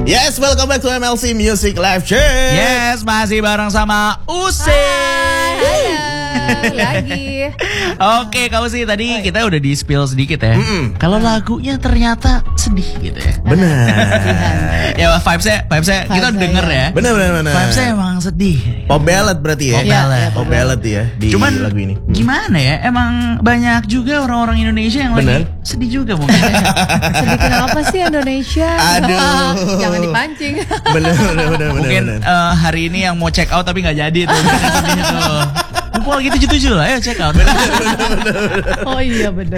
Yes, welcome back to MLC Music Live Check. Yes, masih bareng sama Usi. Lagi. Oke, Kak Usi, tadi kita udah di-spill sedikit ya. Kalau lagunya ternyata sedih gitu ya. Benar. Ya, vibes-nya kita udah denger ya. Benar. Vibes-nya emang sedih. Pop ballad berarti ya. Pop ballad. Pop ballad ya di Cuman lagu ini. gimana ya? Emang banyak juga orang-orang Indonesia yang lagi sedih juga mungkin. Sedih kenapa sih Indonesia? Aduh. Jangan dipancing. Benar. Mungkin hari ini yang mau check out tapi nggak jadi tuh. Sedihnya tuh. Kumpul gitu gitu lah, ayo check out. Oh iya benar.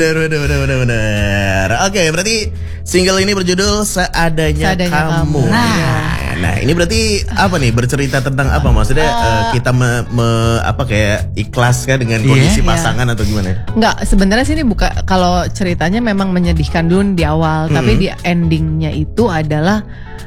Benar. Oke, berarti single ini berjudul Seadanya Kamu. Nah, ini berarti apa nih? Bercerita tentang apa? Maksudnya kita kayak ikhlas kan dengan kondisi pasangan atau gimana? Enggak, sebenarnya sih ini bukan, kalau ceritanya memang menyedihkan dulu di awal, tapi di endingnya itu adalah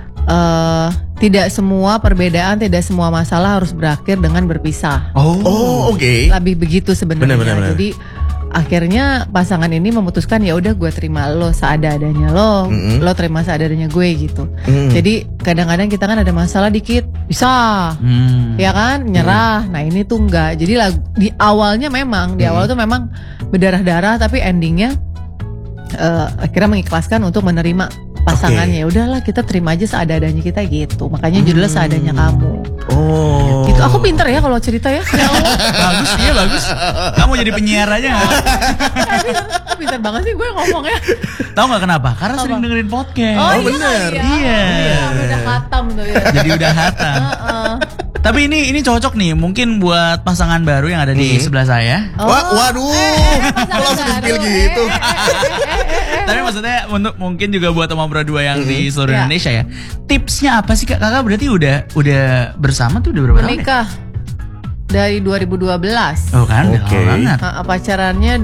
tidak semua perbedaan, tidak semua masalah harus berakhir dengan berpisah. Oh, oke. Lebih begitu sebenarnya. Benar. Jadi akhirnya pasangan ini memutuskan ya udah gue terima lo seadanya lo, lo terima seadanya gue gitu. Jadi kadang-kadang kita kan ada masalah dikit, bisa, ya kan, nyerah. Nah ini tuh enggak. Jadi di awalnya memang, di awal tuh memang berdarah-darah, tapi endingnya akhirnya mengikhlaskan untuk menerima pasangannya. Udahlah kita terima aja seadanya kita gitu. Makanya judulnya Seadanya Kamu. Oh. Itu aku pinter ya kalau cerita ya. Ya Allah. Bagus, iya bagus. Kamu jadi penyiar aja nggak? Pinter banget sih gue ngomongnya. Tahu nggak kenapa? Karena sering dengerin podcast. Oh, bener. Iya. Udah khatam tuh ya. Jadi udah hatam. Tapi ini cocok nih, mungkin buat pasangan baru yang ada di sebelah saya. Waduh. Langsung di-spill gitu. Tapi maksudnya untuk mungkin juga buat Oma Berdua yang di seluruh Indonesia ya. Tipsnya apa sih Kak? Kakak berarti udah bersama tuh udah berapa tahun? Menikah dari 2012. Oh kan, Oke. lama banget. Pacarannya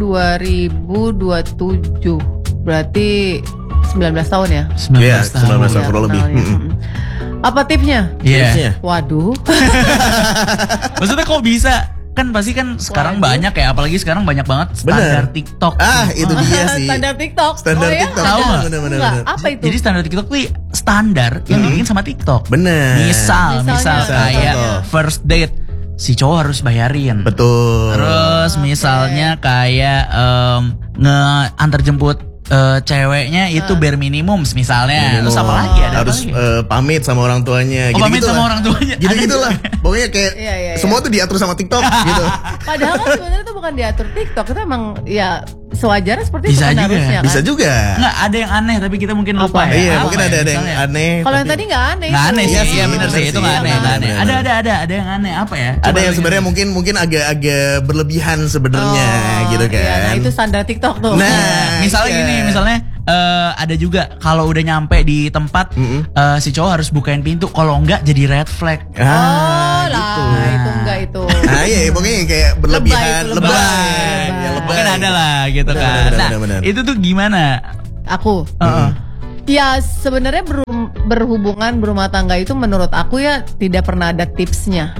2027. Berarti 19 tahun ya. 19 Iya, tahun. 19 tahun kurang lebih. Apa tipsnya? Iya. Tipsnya. Waduh. Maksudnya kok bisa? Kan pasti kan sekarang banyak ya, apalagi sekarang banyak banget standar TikTok. Itu dia sih. Standar TikTok. Standar ya? TikTok. Tahu nggak? Bener. Enggak, apa itu? Jadi standar TikTok tuh standar yang dibikin sama TikTok. Bener. Misal Misalnya. kayak Contoh. first date si cowok harus bayarin. Betul. Terus misalnya kayak ngeantar jemput ceweknya itu bare minimum misalnya. Terus apa lagi ada? Harus apa lagi? pamit sama orang tuanya. Pamit sama orang tuanya. Gitu lah. Pokoknya kayak Iya. semua tuh diatur sama TikTok gitu. Padahal kan sebenarnya itu bukan diatur TikTok, itu emang ya sewajarnya seperti Bisa itu kan juga. harusnya kan. Bisa juga. Nggak, ada yang aneh tapi kita mungkin lupa Apa? ya. Iya, Apa mungkin ya, ada yang misalnya? aneh. Kalau yang tapi tadi nggak aneh. Nggak aneh itu. sih, Iya iya bener sih, itu nggak aneh, nggak aneh. bener. Ada yang aneh apa ya? ada Coba yang sebenarnya mungkin agak-agak berlebihan sebenarnya gitu kan. Iya, nah itu standar TikTok tuh. Nah, misalnya iya. gini, misalnya ada juga kalau udah nyampe di tempat si cowok harus bukain pintu, kalau enggak jadi red flag. Oh lah, gitu. itu enggak itu. Nah iya, pokoknya kayak berlebihan, Lebay itu, lebay. Ya, lebay. Mungkin ada lah gitu Benar, kan. benar, Nah, benar. itu tuh gimana? Aku. Ya sebenarnya berhubungan berumah tangga itu menurut aku ya tidak pernah ada tipsnya.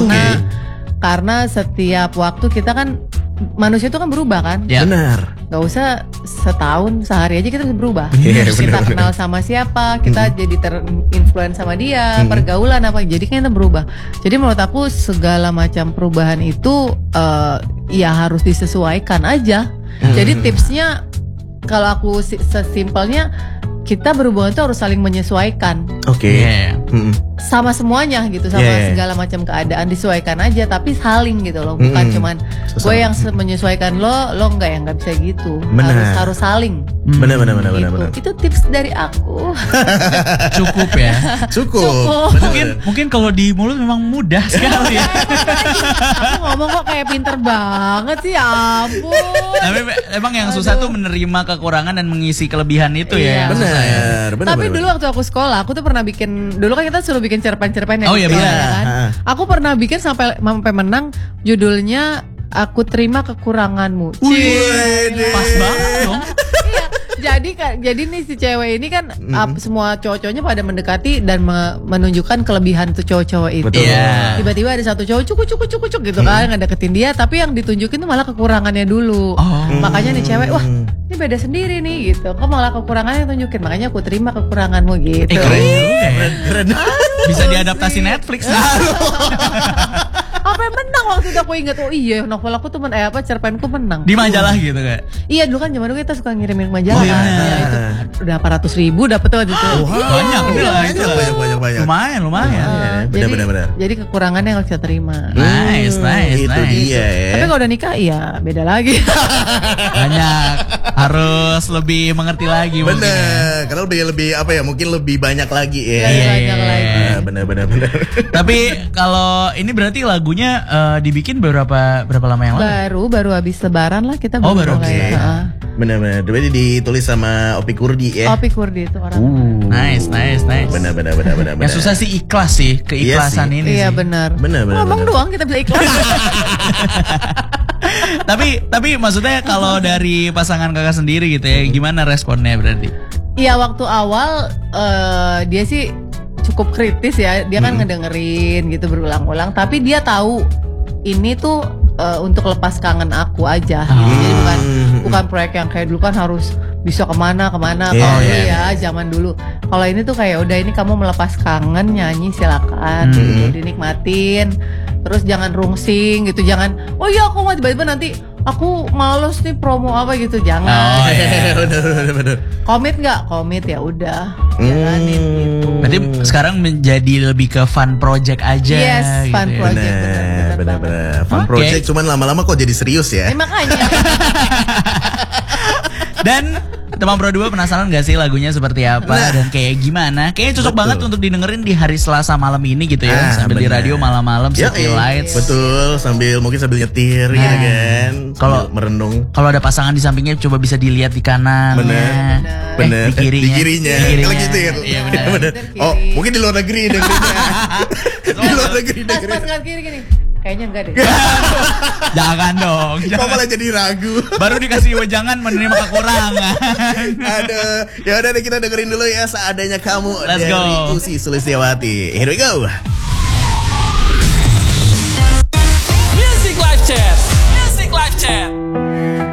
Karena setiap waktu kita kan manusia itu kan berubah kan. Ya. Benar. Gak usah setahun, sehari aja kita bisa berubah. Iya, Kita benar. kenal sama siapa, kita jadi terinfluence sama dia, pergaulan apa, jadi kan kita berubah. Jadi menurut aku segala macam perubahan itu ya harus disesuaikan aja. Jadi tipsnya kalau aku sesimpelnya, kita berhubungan itu harus saling menyesuaikan Oke. Iya. sama semuanya gitu, sama Yeah. segala macam keadaan, disesuaikan aja tapi saling gitu loh, bukan cuman gue yang menyesuaikan lo enggak, yang nggak bisa gitu. Benar. Harus saling. Benar. Itu tips dari aku. Cukup ya. Cukup. Mungkin kalau di mulut memang mudah sekali ya. Aku ngomong kok kayak pinter banget sih, ya ampun. Tapi emang yang susah tuh menerima kekurangan dan mengisi kelebihan itu ya. Iya. Susah ya. Benar. Tapi dulu waktu aku sekolah, aku tuh pernah bikin, dulu kan kita suruh bikin cerpen-cerpen ya. Oh iya, di sekolah, benar. ya kan? Aku pernah bikin sampai menang, judulnya Aku Terima Kekuranganmu. Wih, Pas banget dong. Iya, Jadi nih si cewek ini kan semua cowok-cowoknya pada mendekati dan menunjukkan kelebihan tuh cowok-cowok itu. Betul. Tiba-tiba ada satu cowok cuk gitu kan ngedeketin dia, tapi yang ditunjukin tuh malah kekurangannya dulu. Makanya nih cewek, wah ini beda sendiri nih gitu. Kok malah kekurangannya tunjukin, makanya aku terima kekuranganmu gitu. Keren. Bisa diadaptasi Netflix. Apa yang menang waktu itu aku ingat, oh iya novel aku tuh cerpenku menang Di majalah gitu kayak. Iya dulu kan zaman dulu kita suka ngirimin majalah iya. kan. Ya, itu udah 400.000 dapet tuh waktu itu. Banyak banyak. Lumayan. Benar. Jadi kekurangannya yang harus kita terima. Nice. Itu dia ya. Tapi kalau udah nikah ya beda lagi. Banyak. Harus lebih mengerti lagi mungkin. Bener, karena lebih apa ya? Mungkin lebih banyak lagi ya. Banyak lagi. Bener. Tapi kalau ini berarti lagunya dibikin berapa lama yang lalu? Baru habis lebaran lah kita baru. Oke. Bener. Berarti ditulis sama Opi Kurdi ya. Opi Kurdi itu orang. Nice. Bener. Yang susah sih ikhlas sih, keikhlasan Iya ini Iya sih. benar. Bener. Ngomong doang kita bisa ikhlas. tapi maksudnya kalau dari pasangan kakak sendiri gitu ya, gimana responnya berarti? Iya waktu awal dia sih cukup kritis ya. Dia kan ngedengerin gitu berulang-ulang, tapi dia tahu ini tuh untuk lepas kangen aku aja. Jadi bukan proyek yang kayak dulu kan harus bisa kemana. Kalau ini ya zaman dulu. Kalau ini tuh kayak udah ini kamu melepas kangen, nyanyi silakan, gitu, dinikmatin. Terus jangan rungsing gitu, jangan oh iya aku mau tiba-tiba nanti aku males nih promo apa gitu, jangan. Bener. Komit nggak? Komit ya udah. Jalanin gitu. Berarti sekarang menjadi lebih ke fun project aja. Yes, fun gitu ya. project. Bener. Fun project, cuman lama-lama kok jadi serius ya. Makanya. Dan teman Pro 2 penasaran gak sih lagunya seperti apa dan kayak gimana? Kayaknya cocok banget untuk didengerin di hari Selasa malam ini gitu ya. Sambil di radio malam-malam City Lights. Betul, mungkin sambil nyetir gitu kan. Kalau merenung. Kalau ada pasangan di sampingnya coba bisa dilihat di kanan. Bener. Di kirinya. Kalau gitu ya. Iya benar. Oh, mungkin di luar negeri dengernya. Di luar negeri dengernya. Pas kiri gini. Kayaknya enggak deh. Jangan dong. Kok malah jadi ragu. Baru dikasih wejangan menerima kekurangan. Aduh, ya udah deh kita dengerin dulu ya Seadanya Kamu Let's dari go. Ussy Sulistyawati. Here we go. Music Live Chat.